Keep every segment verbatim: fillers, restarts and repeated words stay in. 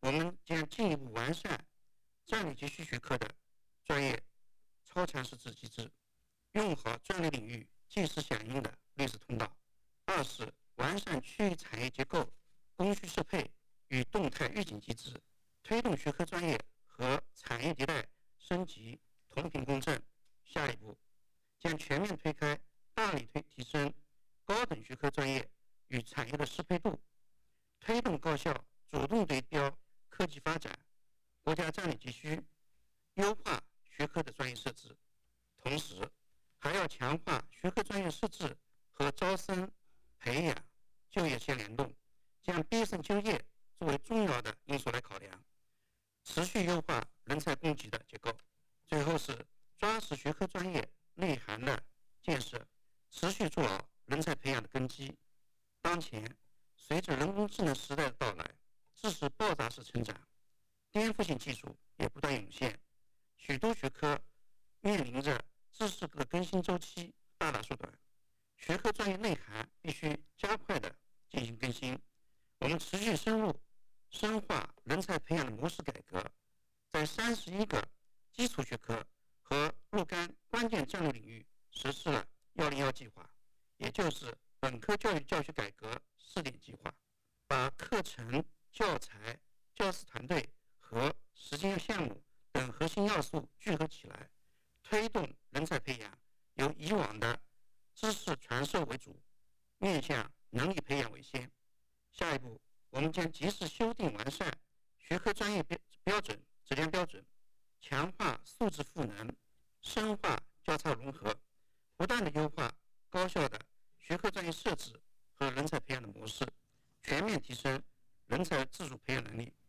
我们将进一步完善战略急需学科的专业超强师资机制，用好专业领域即时响应的律师通道。二是完善区域产业结构、供需适配与动态预警机制，推动学科专业和产业迭代升级同频共振。下一步将全面推开，大力推提升高等学科专业与产业的适配度，推动高校主动对标科技发展、国家战略急需，优化学科的专业设置。同时，还要强化学科专业设置和招生、培养、就业相联动，将毕业生就业作为重要的因素来考量，持续优化人才供给的结构。最后是抓实学科专业内涵的建设，持续做好人才培养的根基。当前，随着人工智能时代的到来，知识爆炸式成长，颠覆性技术也不断涌现，许多学科面临着知识的更新周期大大缩短，学科专业内涵必须加快的进行更新。我们持续深入深化人才培养的模式改革，在三十一个基础学科和若干关键战略领域实施了“幺零幺计划”，也就是本科教育教学改革试点计划，把课程、教材、教师团队和实践项目等核心要素聚合起来，推动人才培养由以往的知识传授为主，面向能力培养为先。下一步，我们将及时修订完善学科专业标准、质量标准，强化素质赋能，深化交叉融合，不断的优化高校的学科专业设置和人才培养的模式，全面提升人才自主培养能力。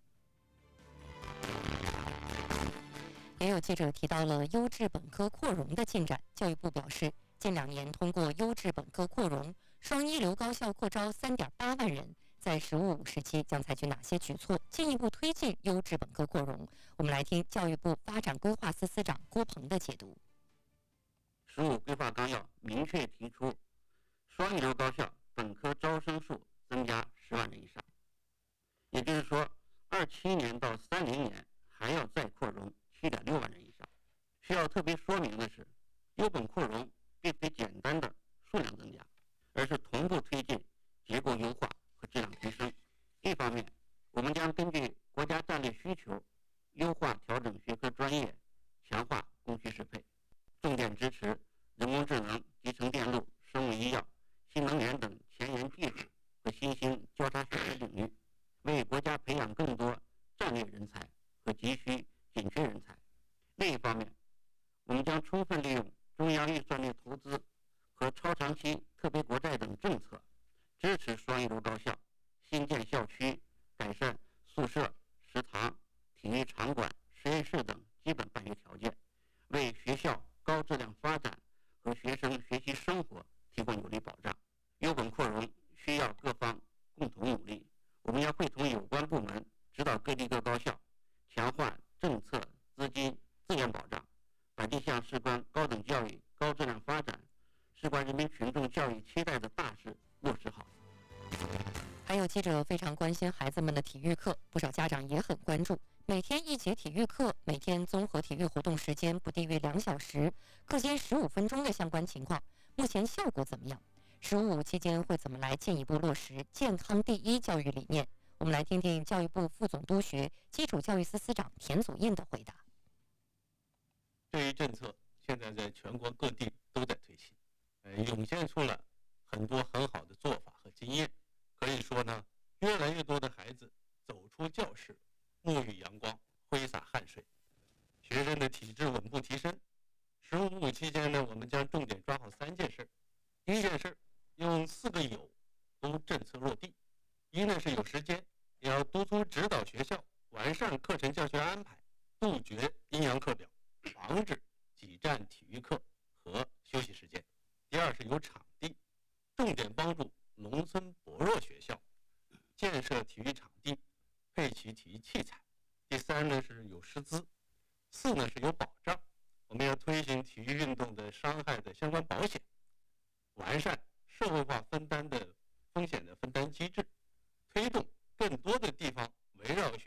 也有记者提到了优质本科扩容的进展。教育部表示，近两年通过优质本科扩容，双一流高校扩招 三点八万人，在“十五五”时期将采取哪些举措，进一步推进优质本科扩容？我们来听教育部发展规划司司长郭鹏的解读。 十五规划纲要明确提出，双一流高校本科招生数增加十万人以上，也就是说，二七年到三零年还要再扩容七点六万人以上。需要特别说明的是，优本扩容并非简单的数量增加，而是同步推进结构优化和质量提升。一方面，我们将根据国家战略需求，优化调整学科专业，强化供需适配，重点支持人工智能、集成电路、生物医药、新能源等前沿技术和新兴交叉学科领域，为国家培养更多战略人才和急需紧缺人才。另一方面，我们将充分利用中央预算内投资和超长期特别国债等政策，支持双一流高校新建校区，改善宿舍、食堂、体育场馆、实验室等基本办学条件，为学校高质量发展和学生学习生活提供有力保障。优本扩容需要各方共同努力，我们要会同有关部门指导各地各高校，强化政策、资金、资源保障，把这项事关高等教育高质量发展、事关人民群众教育期待的大事落实好。 还有记者非常关心孩子们的体育课，不少家长也很关注。每天一节体育课，每天综合体育活动时间不低于两小时，课间十五分钟的相关情况，目前效果怎么样？十五五期间会怎么来进一步落实健康第一教育理念？我们来听听教育部副总督学基础教育司司长田祖印的回答。 这一政策现在在全国各地都在推行，呃，涌现出了很多很好的做法和经验。可以说呢，越来越多的孩子走出教室，沐浴阳光，挥洒汗水，学生的体质稳步提升。十五五期间呢，我们将重点抓好三件事。第一件事，用四个有都政策落地。一呢是有时间，也要督促指导学校完善课程教学安排，杜绝阴阳课表，防止挤占体育课和休息时间。第二是有场地，重点帮助农村薄弱学校建设体育场地，配齐体育器材。第三呢是有师资。四呢是有保障，我们要推行体育运动的伤害的相关保险，完善社会化分担的风险的分担机制，推动更多的地方围绕学